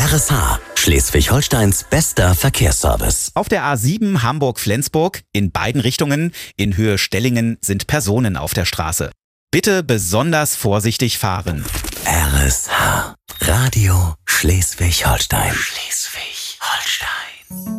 RSH, Schleswig-Holsteins bester Verkehrsservice. Auf der A7 Hamburg-Flensburg in beiden Richtungen in Höhe Stellingen sind Personen auf der Straße. Bitte besonders vorsichtig fahren. RSH, Radio Schleswig-Holstein.